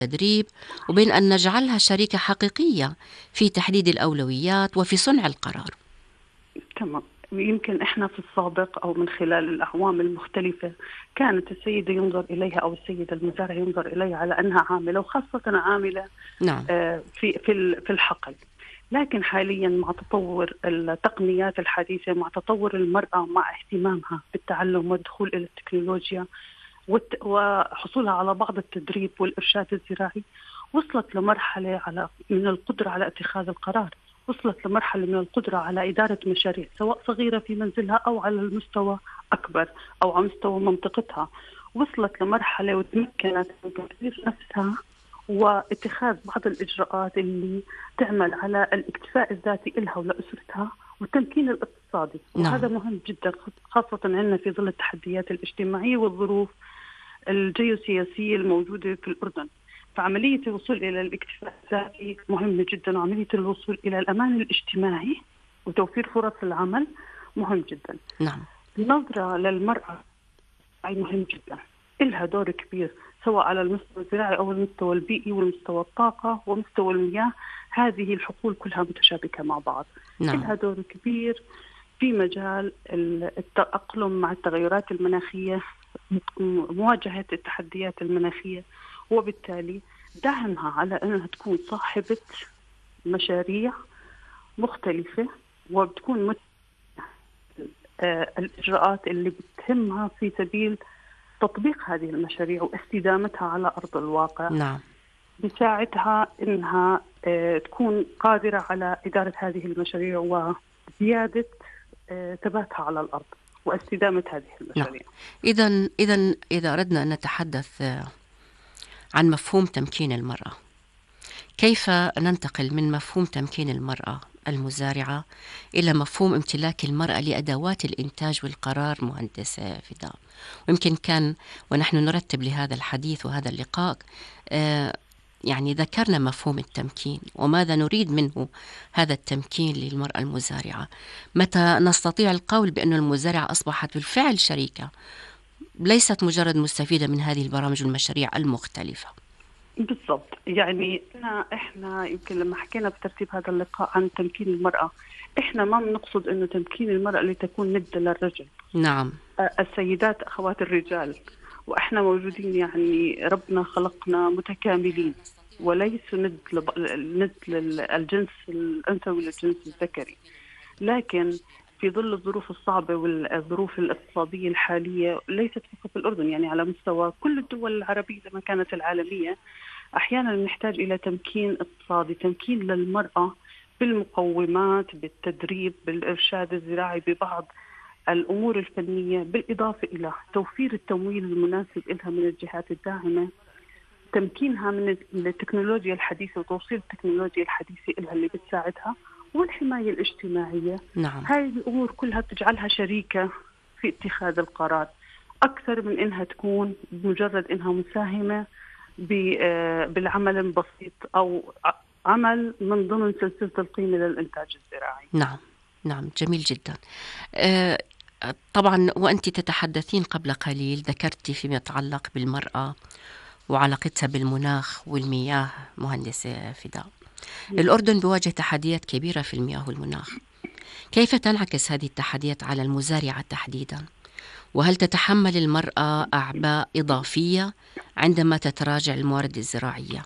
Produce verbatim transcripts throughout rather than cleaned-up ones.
التدريب وبين أن نجعلها شريكة حقيقية في تحديد الأولويات وفي صنع القرار. تمام. يمكن إحنا في السابق أو من خلال الأعوام المختلفة كانت السيدة ينظر إليها أو السيدة المزارع ينظر إليها على أنها عاملة، وخاصة عاملة نعم. في في في الحقل. لكن حاليا مع تطور التقنيات الحديثة، مع تطور المرأة، مع اهتمامها بالتعلم والدخول إلى التكنولوجيا وحصولها على بعض التدريب والإرشاد الزراعي، وصلت لمرحلة على من القدرة على اتخاذ القرار، وصلت لمرحلة من القدرة على إدارة مشاريع سواء صغيرة في منزلها أو على المستوى أكبر أو على مستوى منطقتها. وصلت لمرحلة وتمكنت من تطوير نفسها واتخاذ بعض الإجراءات اللي تعمل على الاكتفاء الذاتي إلها ولأسرتها والتمكين الاقتصادي. نعم. وهذا مهم جدا، خاصة عندنا في ظل التحديات الاجتماعية والظروف الجيوسياسية الموجودة في الأردن. فعملية الوصول إلى الاكتفاء الذاتي مهمة جدا، وعملية الوصول إلى الأمان الاجتماعي وتوفير فرص العمل مهم جدا. نعم. النظرة للمرأة مهم جدا، إلها دور كبير سواء على المستوى الزراعي أو المستوى البيئي والمستوى الطاقة ومستوى المياه. هذه الحقول كلها متشابكة مع بعض. نعم. إلها دور كبير في مجال التأقلم مع التغيرات المناخية، مواجهة التحديات المناخية، وبالتالي دعمها على أنها تكون صاحبة مشاريع مختلفة وبتكون مت... آه الإجراءات اللي بتهمها في سبيل تطبيق هذه المشاريع واستدامتها على أرض الواقع. نعم. بساعدها أنها آه تكون قادرة على إدارة هذه المشاريع وزيادة آه ثباتها على الأرض واستدامة هذه المشاريع. نعم. إذن إذن إذا أردنا أن نتحدث عن مفهوم تمكين المرأة، كيف ننتقل من مفهوم تمكين المرأة المزارعة إلى مفهوم امتلاك المرأة لأدوات الإنتاج والقرار؟ مهندسة فداء، ويمكن كان ونحن نرتب لهذا الحديث وهذا اللقاء آه يعني ذكرنا مفهوم التمكين وماذا نريد منه هذا التمكين للمرأة المزارعة. متى نستطيع القول بأن المزارعة أصبحت بالفعل شريكة ليست مجرد مستفيدة من هذه البرامج والمشاريع المختلفة؟ بالضبط. يعني إحنا, إحنا يمكن لما حكينا بترتيب هذا اللقاء عن تمكين المرأة، إحنا ما بنقصد إنه تمكين المرأة لتكون ند للرجل. نعم. السيدات أخوات الرجال، وإحنا موجودين، يعني ربنا خلقنا متكاملين وليس ند لب... ند للجنس الأنثوي والجنس الذكري. لكن في ظل الظروف الصعبة والظروف الاقتصادية الحالية ليست فقط في الأردن، يعني على مستوى كل الدول العربية لما كانت العالمية، أحيانا نحتاج إلى تمكين اقتصادي، تمكين للمرأة بالمقومات، بالتدريب، بالإرشاد الزراعي، ببعض الأمور الفنية، بالإضافة إلى توفير التمويل المناسب لها من الجهات الداعمة، تمكينها من التكنولوجيا الحديثة وتوصيل التكنولوجيا الحديثة لها اللي بتساعدها، والحماية الاجتماعية. نعم. هذه الأمور كلها بتجعلها شريكة في اتخاذ القرار أكثر من إنها تكون مجرد إنها مساهمة بالعمل البسيط أو عمل من ضمن سلسلة القيمة للإنتاج الزراعي. نعم. نعم. جميل جدا. أه طبعا وأنت تتحدثين قبل قليل ذكرتي فيما يتعلق بالمرأة وعلاقتها بالمناخ والمياه. مهندسة فداء، الأردن بيواجه تحديات كبيرة في المياه والمناخ، كيف تنعكس هذه التحديات على المزارعة تحديدا؟ وهل تتحمل المرأة أعباء إضافية عندما تتراجع الموارد الزراعية؟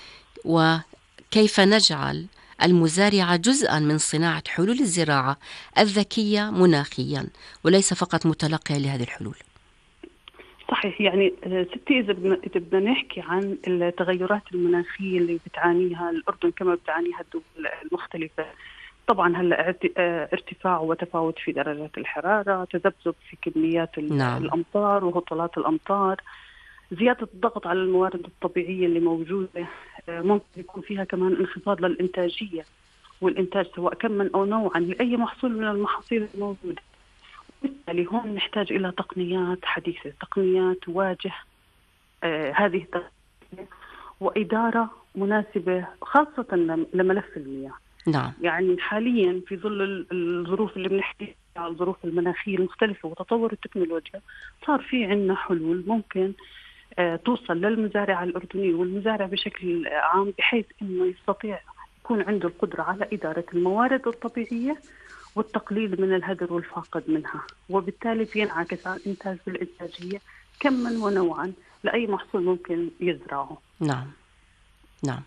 وكيف نجعل المزارعة جزءا من صناعة حلول الزراعة الذكية مناخيا وليس فقط متلقية لهذه الحلول؟ صحيح. يعني ستي إذا بدنا نحكي عن التغيرات المناخية اللي بتعانيها الأردن كما بتعانيها الدول المختلفة، طبعا هلا ارتفاع وتفاوت في درجات الحرارة، تذبذب في كميات نعم. الأمطار وهطولات الأمطار، زيادة الضغط على الموارد الطبيعية اللي موجودة، ممكن يكون فيها كمان انخفاض للإنتاجية والإنتاج سواء كما أو نوعا لأي محصول من المحاصيل الموجودة. بالتالي هون نحتاج إلى تقنيات حديثة، تقنيات تواجه آه هذه التقنيات وإدارة مناسبة خاصة لملف المياه. نعم. يعني حاليا في ظل الظروف اللي بنحكي على الظروف المناخية المختلفة وتطور التكنولوجيا، صار في عنا حلول ممكن توصل للمزارع الأردني والمزارع بشكل عام، بحيث أنه يستطيع يكون عنده القدرة على إدارة الموارد الطبيعية والتقليل من الهدر والفاقد منها، وبالتالي بينعكس على الإنتاج والإنتاجية كما ونوعا لأي محصول ممكن يزرعه. نعم نعم.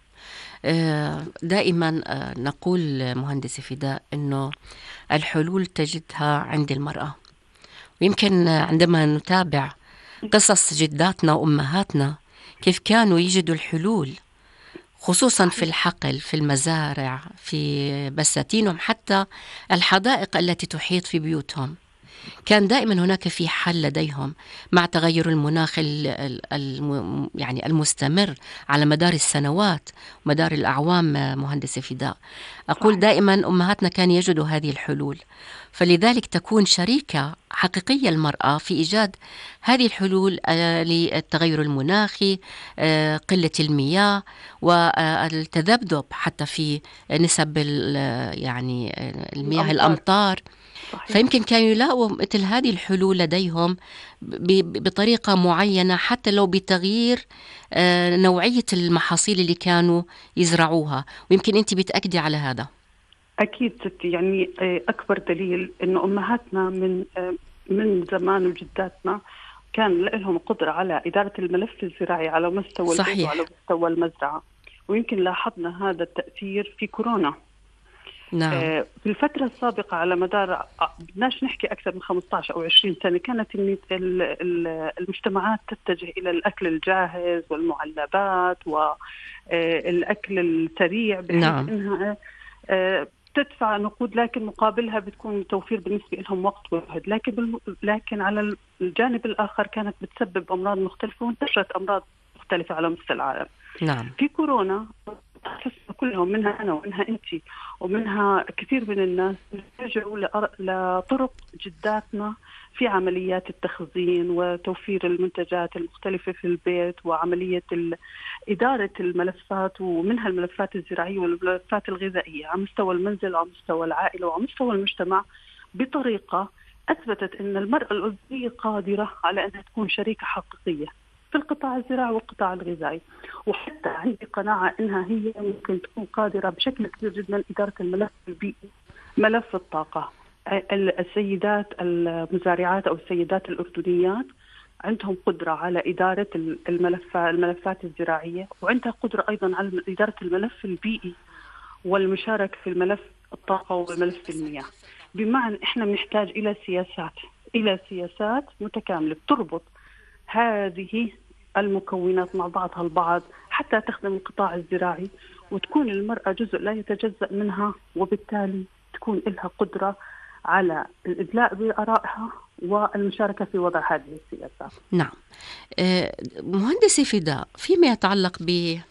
دائما نقول مهندسة فداء أنه الحلول تجدها عند المرأة، ويمكن عندما نتابع قصص جداتنا وأمهاتنا كيف كانوا يجدوا الحلول، خصوصا في الحقل، في المزارع، في بساتينهم، حتى الحدائق التي تحيط في بيوتهم، كان دائما هناك في حل لديهم مع تغير المناخ الم يعني المستمر على مدار السنوات ومدار الأعوام. مهندسة فداء، أقول دائما أمهاتنا كان يجدوا هذه الحلول، فلذلك تكون شريكة حقيقية المرأة في إيجاد هذه الحلول للتغير المناخي، قلة المياه والتذبذب حتى في نسب يعني المياه الأمطار. صحيح. فيمكن كانوا يلاقوا مثل هذه الحلول لديهم بطريقة معينة، حتى لو بتغيير نوعية المحاصيل اللي كانوا يزرعوها، ويمكن أنت بتأكدي على هذا. أكيد ستي، يعني أكبر دليل إنه أمهاتنا من من زمان وجداتنا كان لهم قدرة على إدارة الملف الزراعي على مستوى البيت وعلى مستوى المزرعة، ويمكن لاحظنا هذا التأثير في كورونا. نعم. في الفترة السابقة على مدار بدناش نحكي أكثر من خمسة عشر أو عشرين سنة كانت المجتمعات تتجه إلى الأكل الجاهز والمعلبات والأكل السريع، بحيث نعم. إنها تدفع نقود لكن مقابلها بتكون توفير بالنسبة لهم وقت وجهد، لكن بالم... لكن على الجانب الآخر كانت بتسبب أمراض مختلفة وانتشرت أمراض مختلفة على مستوى العالم. نعم. في كورونا كلهم، منها أنا ومنها أنت ومنها كثير من الناس، رجعوا لطرق جداتنا في عمليات التخزين وتوفير المنتجات المختلفة في البيت، وعملية إدارة الملفات، ومنها الملفات الزراعية والملفات الغذائية على مستوى المنزل وعلى مستوى العائلة وعلى مستوى المجتمع، بطريقة أثبتت أن المرأة الأردنية قادرة على أنها تكون شريكة حقيقية في القطاع الزراعي والقطاع الغذائي. وحتى عندي قناعة أنها هي ممكن تكون قادرة بشكل كبير جدا إدارة الملف البيئي، ملف الطاقة. السيدات المزارعات أو السيدات الأردنيات عندهم قدرة على إدارة الملفات الملفات الزراعية، وعندها قدرة أيضا على إدارة الملف البيئي والمشاركة في الملف الطاقة والملف المياه. بمعنى إحنا بنحتاج إلى سياسات إلى سياسات متكاملة تربط هذه المكونات مع بعضها البعض حتى تخدم القطاع الزراعي، وتكون المرأة جزء لا يتجزأ منها، وبالتالي تكون لها قدرة على الإدلاء بآرائها والمشاركة في وضع هذه السياسات. نعم. مهندسة فداء، فيما يتعلق ب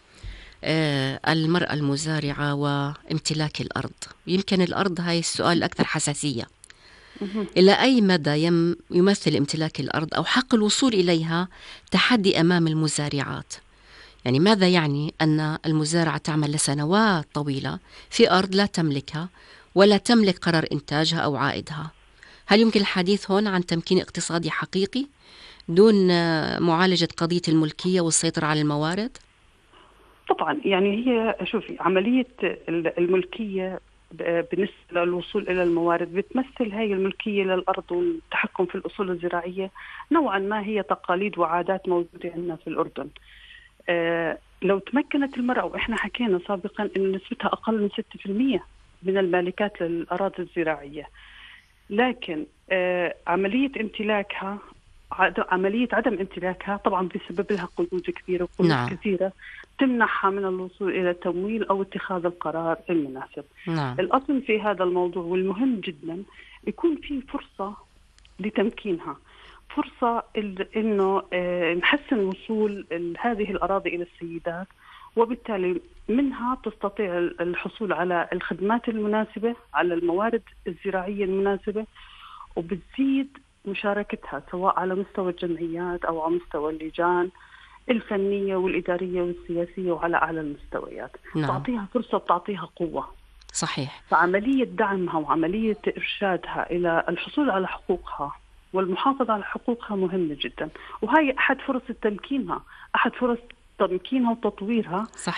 المرأة المزارعة وامتلاك الأرض، يمكن الأرض هاي السؤال الأكثر حساسية، إلى أي مدى يم يمثل امتلاك الأرض أو حق الوصول إليها تحدي أمام المزارعات؟ يعني ماذا يعني أن المزارعة تعمل لسنوات طويلة في أرض لا تملكها ولا تملك قرار إنتاجها أو عائدها؟ هل يمكن الحديث هون عن تمكين اقتصادي حقيقي دون معالجة قضية الملكية والسيطرة على الموارد؟ طبعا، يعني هي شوفي، عملية الملكية بالنسبة للوصول إلى الموارد بتمثل هاي الملكية للأرض والتحكم في الأصول الزراعية نوعا ما هي تقاليد وعادات موجودة عندنا في الأردن. آه لو تمكنت المرأة، وإحنا حكينا سابقا إن نسبتها أقل من ستة بالمئة من المالكات للأراضي الزراعية، لكن آه عملية امتلاكها عملية عدم امتلاكها طبعا بيسبب لها قيود كبيرة وقيود نعم. كثيرة تمنحها من الوصول إلى التمويل أو اتخاذ القرار المناسب. نعم. الأصل في هذا الموضوع والمهم جدا يكون في فرصة لتمكينها، فرصة إنه نحسن وصول هذه الأراضي إلى السيدات، وبالتالي منها تستطيع الحصول على الخدمات المناسبة، على الموارد الزراعية المناسبة، وبتزيد مشاركتها سواء على مستوى الجمعيات أو على مستوى اللجان الفنية والإدارية والسياسية وعلى أعلى المستويات. نعم. تعطيها فرصة، تعطيها قوة. صحيح. فعملية دعمها وعملية إرشادها إلى الحصول على حقوقها والمحافظة على حقوقها مهمة جدا، وهي أحد فرص تمكينها، أحد فرص تمكينها وتطويرها.